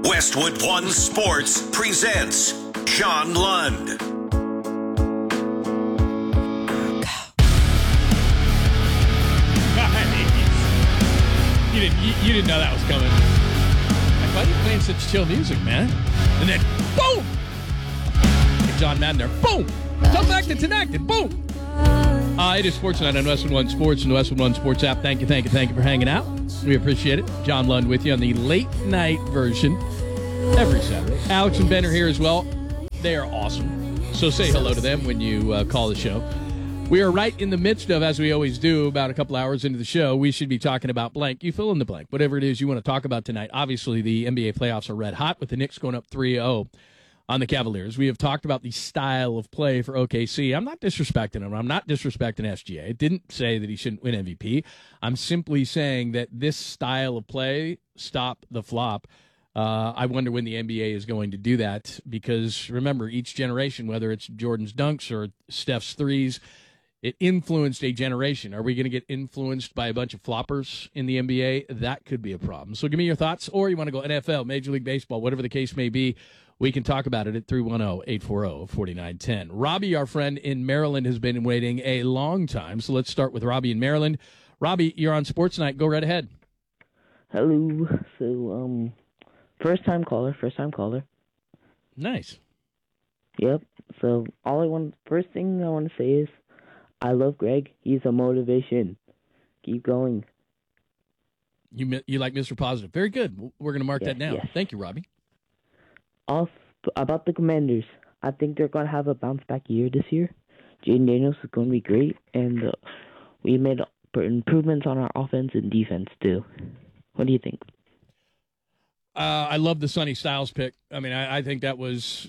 Westwood One Sports presents John Lund. You didn't know that was coming. Why are you playing such chill music, man? And then, boom! Like John Madden there, boom! Jump back to connect and boom! It is Sports Night on Westwood One Sports and the Westwood One Sports app. Thank you for hanging out. We appreciate it. John Lund with you on the late night version every Saturday. Alex and Ben are here as well. They are awesome. So say hello to them when you call the show. We are right in the midst of, as we always do, about a couple hours into the show, we should be talking about blank. You fill in the blank, whatever it is you want to talk about tonight. Obviously, the NBA playoffs are red hot with the Knicks going up 3-0 on the Cavaliers. We have talked about the style of play for OKC. I'm not disrespecting him. I'm not disrespecting SGA. I didn't say that he shouldn't win MVP. I'm simply saying that this style of play, stop the flop. I wonder when the NBA is going to do that because, remember, each generation, whether it's Jordan's dunks or Steph's threes, it influenced a generation. Are we going to get influenced by a bunch of floppers in the NBA? That could be a problem. So give me your thoughts, or you want to go NFL, Major League Baseball, whatever the case may be. We can talk about it at 310-840-4910. Robbie, our friend in Maryland, has been waiting a long time. So let's start with Robbie in Maryland. Robbie, you're on Sports Night. Go right ahead. Hello. So, first time caller. Nice. Yep. So first thing I want to say is, I love Greg. He's a motivation. Keep going. You like Mr. Positive. Very good. We're going to mark that down. Yes. Thank you, Robbie. About the Commanders, I think they're going to have a bounce-back year this year. Jaden Daniels is going to be great, and we made improvements on our offense and defense, too. What do you think? I love the Sonny Styles pick. I mean, I think that was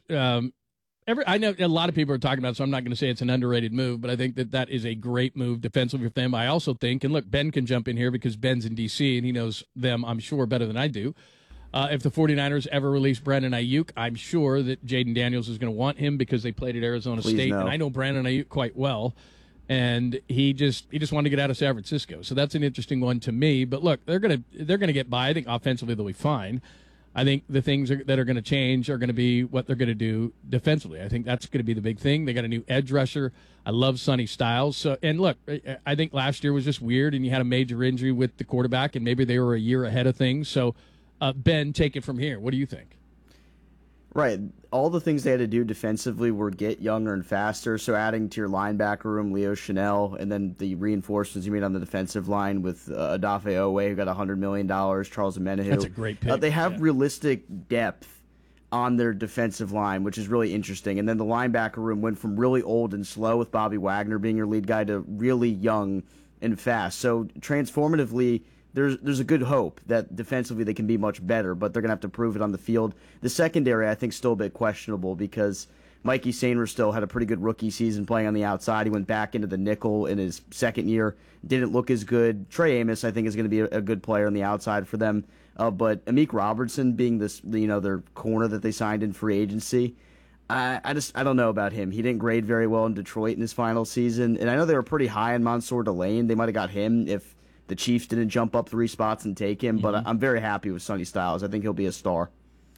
I know a lot of people are talking about it, so I'm not going to say it's an underrated move, but I think that is a great move defensively for them. I also think, and look, Ben can jump in here because Ben's in D.C., and he knows them, I'm sure, better than I do. If the 49ers ever release Brandon Ayuk, I'm sure that Jaden Daniels is going to want him because they played at Arizona State, and I know Brandon Ayuk quite well, and he just wanted to get out of San Francisco. So that's an interesting one to me. But look, they're going to get by. I think offensively they'll be fine. I think the things that are going to change are going to be what they're going to do defensively. I think that's going to be the big thing. They got a new edge rusher. I love Sonny Styles. So, and look, I think last year was just weird, and you had a major injury with the quarterback, and maybe they were a year ahead of things. So, Ben, take it from here. What do you think? Right. All the things they had to do defensively were get younger and faster. So adding to your linebacker room, Leo Chanel, and then the reinforcements you made on the defensive line with Odafe Owe, who got $100 million, Charles Omenihu. That's a great pick. They have realistic depth on their defensive line, which is really interesting. And then the linebacker room went from really old and slow with Bobby Wagner being your lead guy to really young and fast. So transformatively, there's a good hope that defensively they can be much better, but they're going to have to prove it on the field. The secondary, I think, still a bit questionable because Mikey Sainristil had a pretty good rookie season playing on the outside. He went back into the nickel in his second year, didn't look as good. Trey Amos, I think, is going to be a good player on the outside for them. But Amik Robertson being their corner that they signed in free agency, I don't know about him. He didn't grade very well in Detroit in his final season, and I know they were pretty high on Mansour Delane. They might have got him if the Chiefs didn't jump up 3 spots and take him, but I'm very happy with Sonny Styles. I think he'll be a star.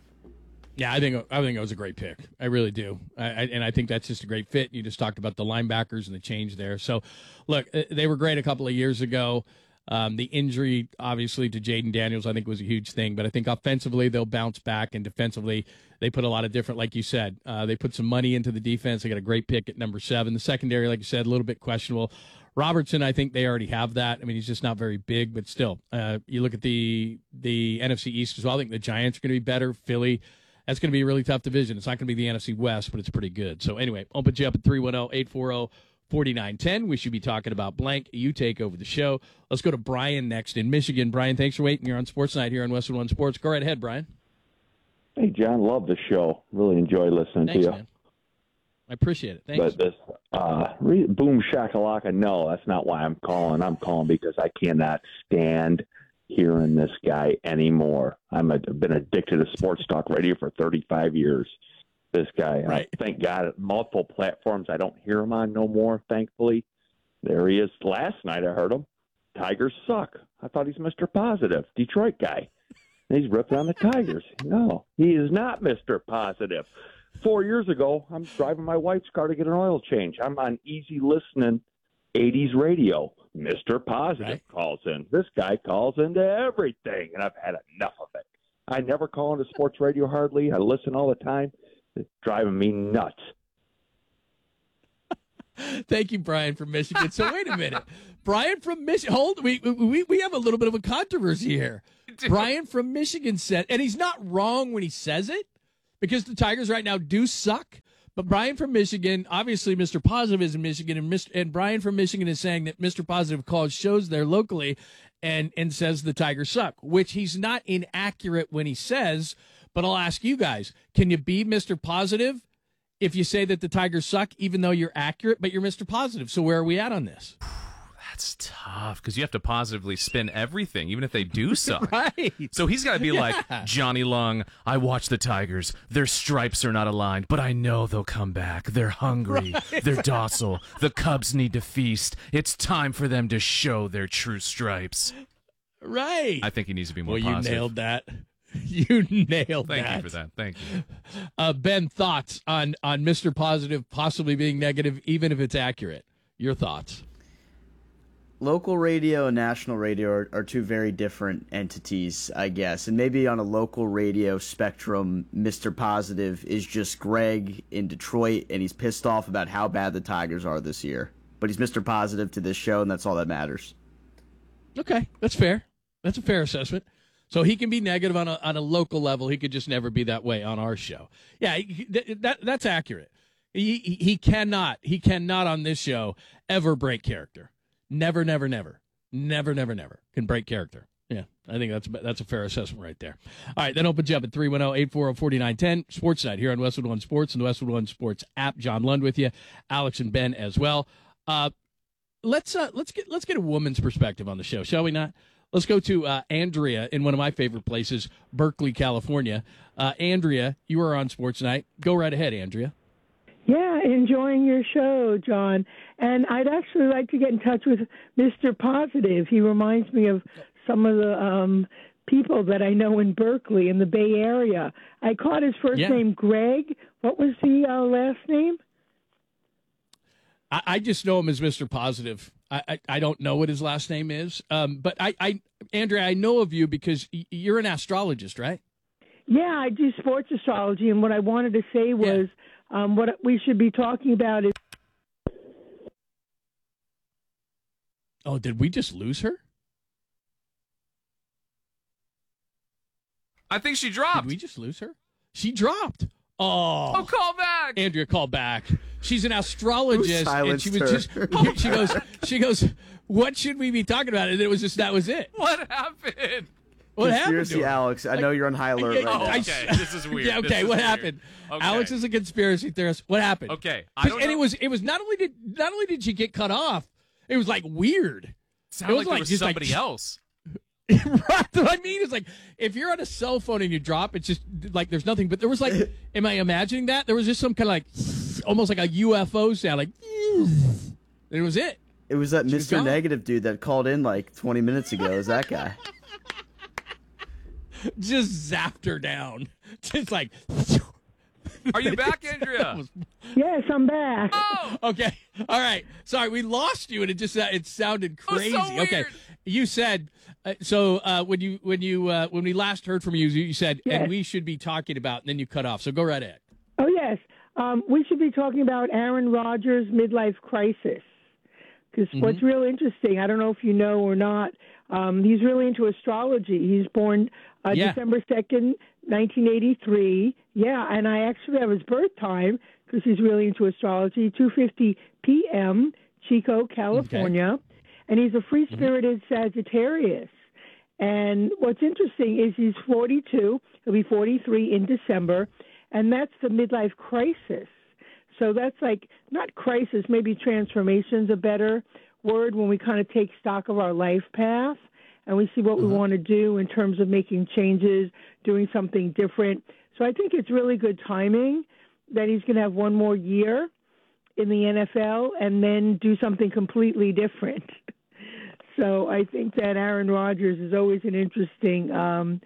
Yeah, I think it was a great pick. I really do. And I think that's just a great fit. You just talked about the linebackers and the change there. So, look, they were great a couple of years ago. The injury, obviously, to Jaden Daniels, I think was a huge thing. But I think offensively, they'll bounce back. And defensively, they put a lot of different, like you said, they put some money into the defense. They got a great pick at number 7. The secondary, like you said, a little bit questionable. Robertson, I think they already have that. I mean, he's just not very big, but still. You look at the NFC East as well. I think the Giants are going to be better. Philly, that's going to be a really tough division. It's not going to be the NFC West, but it's pretty good. So anyway, I'll put you up at 310-840-4910. We should be talking about blank. You take over the show. Let's go to Brian next in Michigan. Brian, thanks for waiting. You're on Sports Night here on Westwood One Sports. Go right ahead, Brian. Hey, John, love the show. Really enjoy listening Thanks, to you. Man. I appreciate it. Thanks. But this boom shakalaka, no, that's not why I'm calling. I'm calling because I cannot stand hearing this guy anymore. I've been addicted to sports talk radio for 35 years. This guy, right. Thank God, multiple platforms I don't hear him on no more, thankfully. There he is. Last night I heard him. Tigers suck. I thought he's Mr. Positive, Detroit guy. and he's ripping on the Tigers. No, he is not Mr. Positive. 4 years ago, I'm driving my wife's car to get an oil change. I'm on easy listening 80s radio. Mr. Positive calls in. This guy calls into everything, and I've had enough of it. I never call into sports radio hardly. I listen all the time. It's driving me nuts. Thank you, Brian from Michigan. So wait a minute. Brian from Michigan. Hold, we have a little bit of a controversy here. Brian from Michigan said, and he's not wrong when he says it, because the Tigers right now do suck. But Brian from Michigan, obviously Mr. Positive is in Michigan, and Brian from Michigan is saying that Mr. Positive calls shows there locally and says the Tigers suck, which he's not inaccurate when he says. But I'll ask you guys, can you be Mr. Positive if you say that the Tigers suck, even though you're accurate, but you're Mr. Positive? So where are we at on this? That's tough because you have to positively spin everything, even if they do suck. Right. So he's got to be like, Johnny Lung, I watch the Tigers. Their stripes are not aligned, but I know they'll come back. They're hungry. Right. They're docile. The Cubs need to feast. It's time for them to show their true stripes. Right. I think he needs to be more positive. positive. You nailed that. You nailed that. Thank you for that. Thank you. Ben, thoughts on Mr. Positive possibly being negative, even if it's accurate? Your thoughts? Local radio and national radio are two very different entities, I guess. And maybe on a local radio spectrum, Mr. Positive is just Greg in Detroit, and he's pissed off about how bad the Tigers are this year. But he's Mr. Positive to this show, and that's all that matters. Okay, that's fair. That's a fair assessment. So he can be negative on a local level. He could just never be that way on our show. Yeah, that's accurate. He cannot on this show ever break character. Never can break character. Yeah, I think that's a fair assessment right there. All right, that opens you up at 310-840-4910. Sports Night here on Westwood One Sports and the Westwood One Sports app. John Lund with you, Alex and Ben as well. Let's get a woman's perspective on the show, shall we not? Let's go to Andrea in one of my favorite places, Berkeley, California. Andrea, you are on Sports Night. Go right ahead, Andrea. Yeah, enjoying your show, John. And I'd actually like to get in touch with Mr. Positive. He reminds me of some of the people that I know in Berkeley, in the Bay Area. I caught his first name, Greg. What was the last name? I just know him as Mr. Positive. I don't know what his last name is. But Andrea, I know of you because you're an astrologist, right? Yeah, I do sports astrology. And what I wanted to say was what we should be talking about is... Oh, did we just lose her? I think she dropped. Did we just lose her? She dropped. Oh, call back. Andrea, call back. She's an astrologist, and she was her? she goes, what should we be talking about? And it was just, that was it. What happened? What happened to Conspiracy, her? Alex. I know you're on high alert right now. Okay, this is weird. Yeah, okay, what happened? Okay. Alex is a conspiracy theorist. What happened? Okay, I don't know. And it was not only did she get cut off, it was like weird. Sounded like there was somebody else. Right. What I mean is, like, if you're on a cell phone and you drop, it's just like there's nothing. But there was like, am I imagining that? There was just some kind of like, almost like a UFO sound, like, and it was it. It was that Mr. Negative dude that called in like 20 minutes ago. Is that guy? Just zapped her down. Just like. Are you back, Andrea? Yes, I'm back. Oh! Okay. All right. Sorry, we lost you, and it sounded crazy. So weird. Okay. You said when we last heard from you, you said, yes. And we should be talking about, and then you cut off. So go right ahead. Oh, yes. We should be talking about Aaron Rodgers' midlife crisis. Because what's real interesting, I don't know if you know or not, he's really into astrology. He's born December 2nd, 1983. Yeah, and I actually have his birth time because he's really into astrology, 2:50 p.m., Chico, California. Okay. And he's a free-spirited Sagittarius. And what's interesting is he's 42. He'll be 43 in December. And that's the midlife crisis. So that's like, not crisis, maybe transformation's a better word when we kind of take stock of our life path and we see what we want to do in terms of making changes, doing something different. So I think it's really good timing that he's going to have one more year in the NFL and then do something completely different. So I think that Aaron Rodgers is always an interesting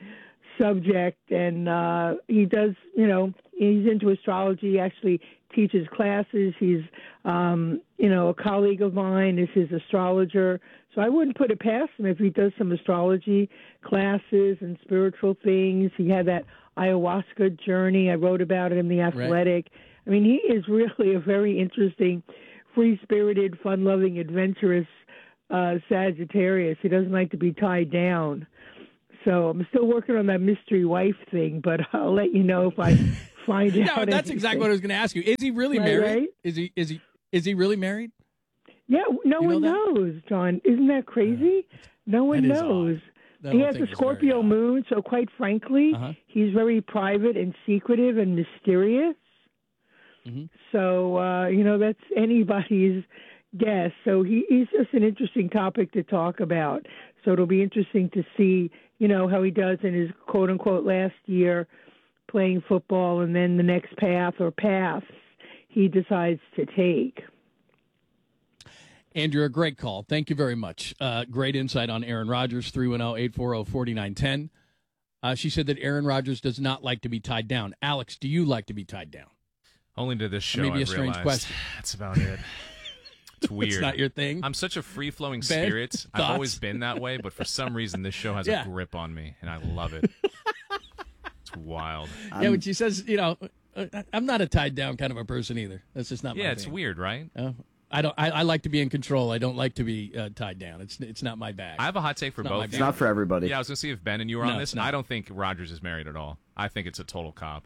subject, and he does, he's into astrology. He actually teaches classes. He's, a colleague of mine is his astrologer. So I wouldn't put it past him if he does some astrology classes and spiritual things. He had that ayahuasca journey. I wrote about it in The Athletic. Right. I mean, he is really a very interesting, free-spirited, fun-loving, adventurous Sagittarius. He doesn't like to be tied down. So I'm still working on that mystery wife thing, but I'll let you know if I find out. No, that's exactly what I was going to ask you. Is he really married? Right? Is he really married? Yeah, no one knows, John. Isn't that crazy? No one knows. He has a Scorpio moon, so quite frankly, he's very private and secretive and mysterious. Mm-hmm. So, that's anybody's guess. So he's just an interesting topic to talk about. So it'll be interesting to see, how he does in his quote-unquote last year playing football and then the next path or paths he decides to take. Andrew, a great call. Thank you very much. Great insight on Aaron Rodgers, 310-840-4910. She said that Aaron Rodgers does not like to be tied down. Alex, do you like to be tied down? Only to this show, Maybe I've a strange realized. question. That's about it. It's weird. It's not your thing? I'm such a free-flowing spirit. I've always been that way, but for some reason this show has a grip on me, and I love it. It's wild. Yeah, when she says, I'm not a tied down kind of a person either. That's just not my thing. Yeah, it's weird, right? I like to be in control. I don't like to be tied down. It's not my bag. I have a hot take for both. It's not for everybody. Yeah, I was going to see if Ben and you were on this. I don't think Rodgers is married at all. I think it's a total cop.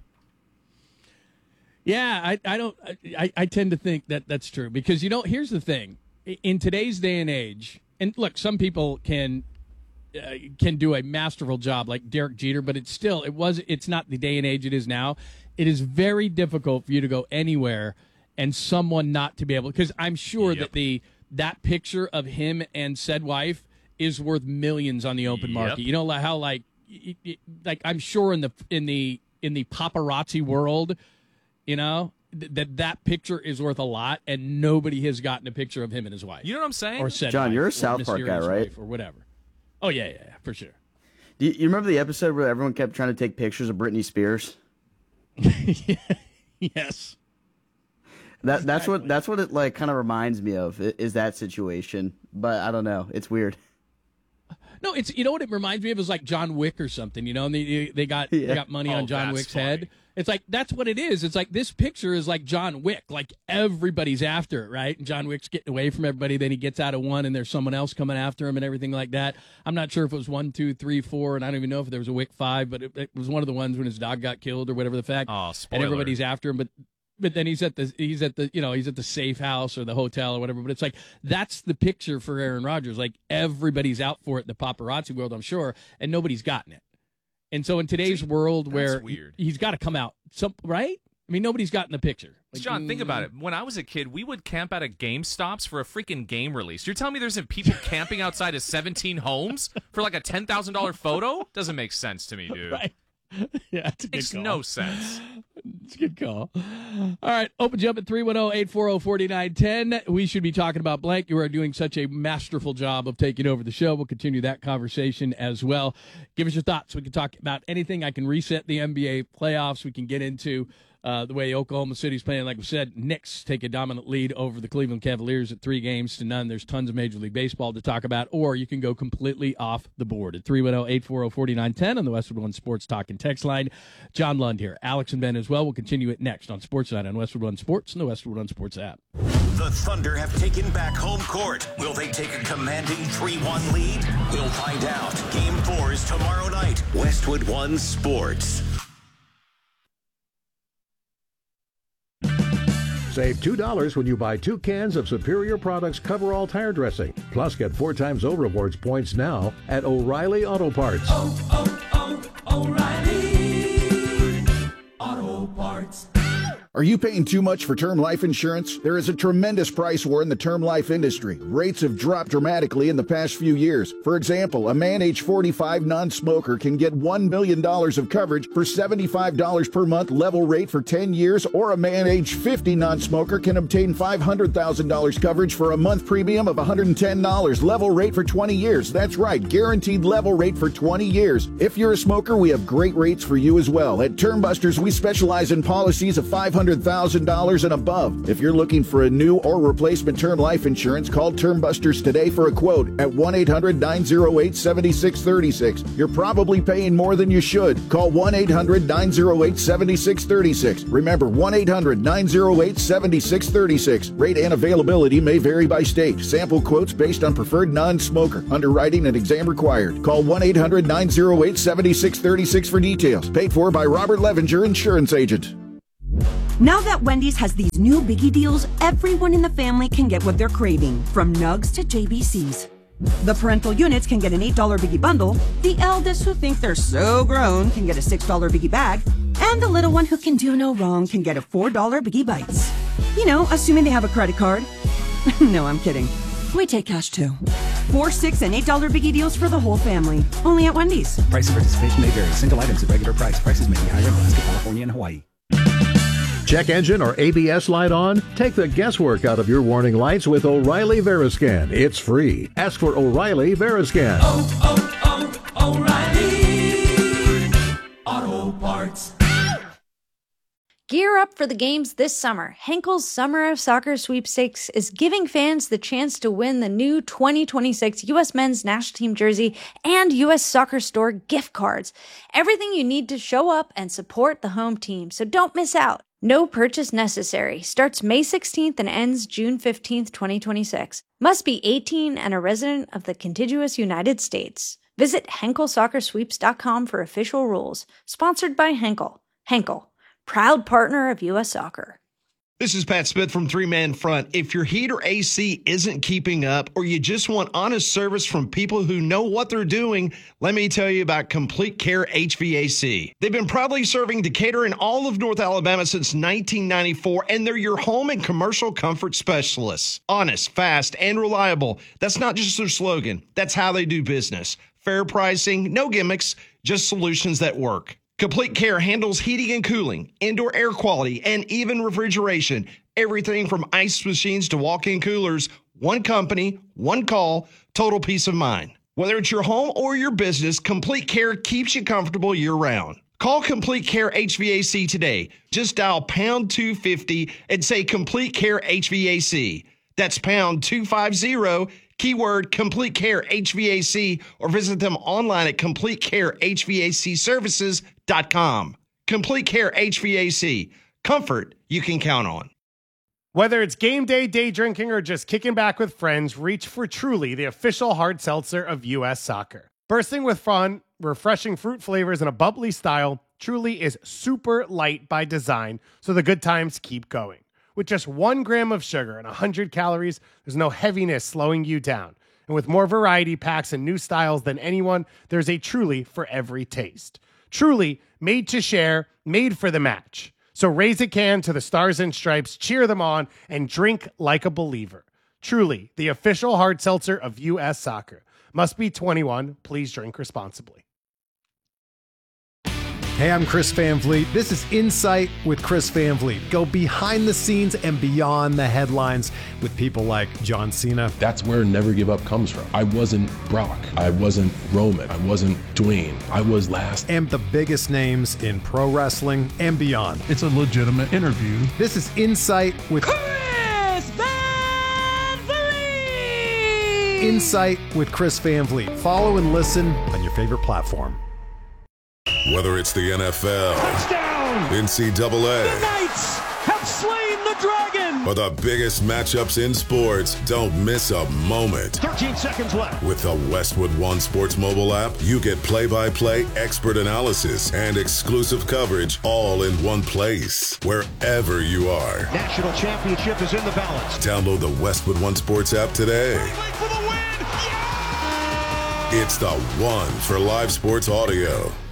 Yeah, I tend to think that that's true because, here's the thing. In today's day and age, and look, some people can do a masterful job like Derek Jeter, but it's not the day and age it is now. It is very difficult for you to go anywhere and someone not to be able, because I'm sure that that picture of him and said wife is worth millions on the open market. You know how like I'm sure in the paparazzi world, that picture is worth a lot, and nobody has gotten a picture of him and his wife. You know what I'm saying? Or said John, wife, you're a South Park guy, right? Or whatever. Oh yeah, for sure. Do you remember the episode where everyone kept trying to take pictures of Britney Spears? Yes. That's what it like kind of reminds me of is that situation, but I don't know. It's weird. No, it's what it reminds me of is like John Wick or something, and they got money on John Wick's head. It's like that's what it is. It's like this picture is like John Wick, like everybody's after it, right? And John Wick's getting away from everybody. Then he gets out of one, and there's someone else coming after him, and everything like that. I'm not sure if it was 1, 2, 3, 4, and I don't even know if there was a Wick 5, but it was one of the ones when his dog got killed or whatever the fact. Oh, spoiler. And everybody's after him, but then he's at the safe house or the hotel or whatever. But it's like that's the picture for Aaron Rodgers. Like everybody's out for it in the paparazzi world, I'm sure, and nobody's gotten it. And so in today's world where he's got to come out, right? I mean, nobody's gotten the picture. Like, John, think about it. When I was a kid, we would camp out at GameStops for a freaking game release. You're telling me there's people camping outside of 17 homes for like a $10,000 photo? Doesn't make sense to me, dude. Right. Yeah, it's a good call. Makes no sense. It's a good call. All right, open jump at 310-840-4910. We should be talking about blank. You are doing such a masterful job of taking over the show. We'll continue that conversation as well. Give us your thoughts. We can talk about anything. I can reset the NBA playoffs. We can get into the way Oklahoma City's playing. Like we said, Knicks take a dominant lead over the Cleveland Cavaliers at 3-0. There's tons of Major League Baseball to talk about, or you can go completely off the board at 310-840-4910 on the Westwood One Sports Talk and Text line. John Lund here. Alex and Ben as well. We'll continue it next on Sports Night on Westwood One Sports and the Westwood One Sports app. The Thunder have taken back home court. Will they take a commanding 3-1 lead? We'll find out. Game 4 is tomorrow night. Westwood One Sports. Save $2 when you buy 2 cans of Superior Products Coverall Tire Dressing. Plus, get 4 times O-Rewards points now at O'Reilly Auto Parts. O'Reilly Auto Parts. Are you paying too much for term life insurance? There is a tremendous price war in the term life industry. Rates have dropped dramatically in the past few years. For example, a man age 45 non-smoker can get $1 million of coverage for $75 per month level rate for 10 years, or a man age 50 non-smoker can obtain $500,000 coverage for a month premium of $110 level rate for 20 years. That's right, guaranteed level rate for 20 years. If you're a smoker, we have great rates for you as well. At Term Busters, we specialize in policies of $500,000 and above. If you're looking for a new or replacement term life insurance, call Term Busters today for a quote at 1-800-908-7636. You're probably paying more than you should. Call 1-800-908-7636. Remember, 1-800-908-7636. Rate and availability may vary by state. Sample quotes based on preferred non-smoker. Underwriting and exam required. Call 1-800-908-7636 for details. Paid for by Robert Levenger, Insurance Agent. Now that Wendy's has these new biggie deals, everyone in the family can get what they're craving, from nugs to JBCs. The parental units can get an $8 biggie bundle, the eldest who think they're so grown can get a $6 biggie bag, and the little one who can do no wrong can get a $4 biggie bites. You know, assuming they have a credit card. No, I'm kidding. We take cash too. $4, $6, and $8 biggie deals for the whole family. Only at Wendy's. Price and participation may vary. Single items at regular price. Prices may be higher in Alaska, California, and Hawaii. Check engine or ABS light on? Take the guesswork out of your warning lights with O'Reilly Veriscan. It's free. Ask for O'Reilly Veriscan. O'Reilly Auto Parts. Gear up for the games this summer. Henkel's Summer of Soccer Sweepstakes is giving fans the chance to win the new 2026 U.S. Men's National Team jersey and U.S. Soccer Store gift cards. Everything you need to show up and support the home team, so don't miss out. No purchase necessary. Starts May 16th and ends June 15th, 2026. Must be 18 and a resident of the contiguous United States. Visit HenkelSoccerSweeps.com for official rules. Sponsored by Henkel. Henkel, proud partner of U.S. Soccer. This is Pat Smith from Three Man Front. If your heat or AC isn't keeping up, or you just want honest service from people who know what they're doing, let me tell you about Complete Care HVAC. They've been proudly serving Decatur and all of North Alabama since 1994, and they're your home and commercial comfort specialists. Honest, fast, and reliable. That's not just their slogan. That's how they do business. Fair pricing, no gimmicks, just solutions that work. Complete Care handles heating and cooling, indoor air quality, and even refrigeration. Everything from ice machines to walk-in coolers. One company, one call, total peace of mind. Whether it's your home or your business, Complete Care keeps you comfortable year-round. Call Complete Care HVAC today. Just dial pound 250 and say Complete Care HVAC. That's pound 250, keyword Complete Care HVAC, or visit them online at CompleteCareHVACServices.com. Complete Care HVAC. Comfort you can count on. Whether it's game day, day drinking, or just kicking back with friends, reach for Truly, the official hard seltzer of U.S. Soccer. Bursting with fun, refreshing fruit flavors, and a bubbly style, Truly is super light by design, so the good times keep going. With just 1 gram of sugar and 100 calories, there's no heaviness slowing you down. And with more variety packs and new styles than anyone, there's a Truly for every taste. Truly, made to share, made for the match. So raise a can to the Stars and Stripes, cheer them on, and drink like a believer. Truly, the official hard seltzer of U.S. Soccer. Must be 21. Please drink responsibly. Hey, I'm Chris Van Vliet. This is Insight with Chris Van Vliet. Go behind the scenes and beyond the headlines with people like John Cena. That's where Never Give Up comes from. I wasn't Brock. I wasn't Roman. I wasn't Dwayne. I was last. And the biggest names in pro wrestling and beyond. It's a legitimate interview. This is Insight with Chris Van Vliet! Insight with Chris Van Vliet. Follow and listen on your favorite platform. Whether it's the NFL, touchdown, NCAA, the Knights have slain the dragon, or the biggest matchups in sports, don't miss a moment. 13 seconds left. With the Westwood One Sports mobile app, you get play-by-play expert analysis and exclusive coverage all in one place, wherever you are. National championship is in the balance. Download the Westwood One Sports app today. For the win. Yeah! It's the one for live sports audio.